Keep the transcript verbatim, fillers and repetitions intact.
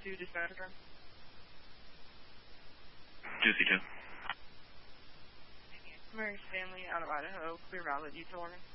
two dispatcher. two C two. Mary Stanley out of Idaho, Clear Valley, Utah.